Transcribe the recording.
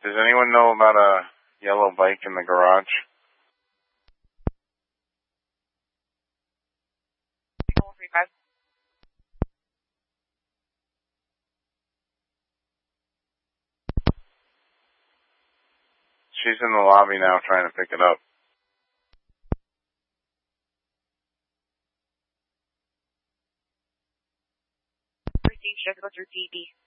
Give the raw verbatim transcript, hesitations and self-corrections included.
Does anyone know about a yellow bike in the garage? She's in the lobby now trying to pick it up. Just go through T V.